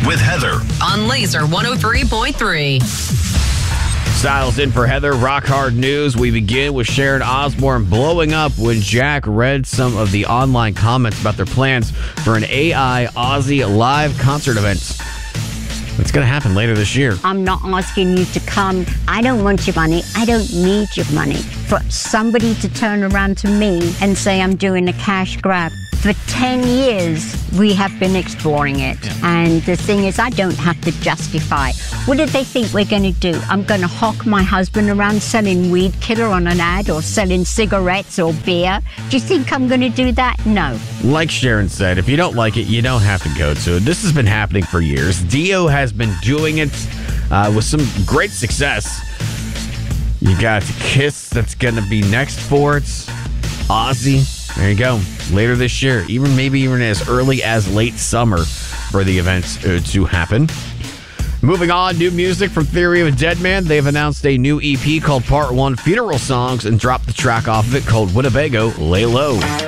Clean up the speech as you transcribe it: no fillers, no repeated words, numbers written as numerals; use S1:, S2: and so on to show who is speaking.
S1: with Heather
S2: on Laser 103.3.
S3: Styles in for Heather. Rock Hard News. We begin with Sharon Osbourne blowing up when Jack read some of the online comments about their plans for an AI Aussie live concert event. It's going to happen later this year.
S4: I'm not asking you to come. I don't want your money. I don't need your money. For somebody to turn around to me and say I'm doing a cash grab. For 10 years, we have been exploring it. Yeah. And the thing is, I don't have to justify. What do they think we're going to do? I'm going to hawk my husband around selling weed killer on an ad or selling cigarettes or beer? Do you think I'm going to do that? No.
S3: Like Sharon said, if you don't like it, you don't have to go to it. This has been happening for years. Dio has been doing it with some great success. You got Kiss that's going to be next for it. Ozzy. There you go. Later this year, maybe even as early as late summer for the event to happen. Moving on, new music from Theory of a Dead Man. They've announced a new EP called Part 1 Funeral Songs and dropped the track off of it called Winnebago Lay Low.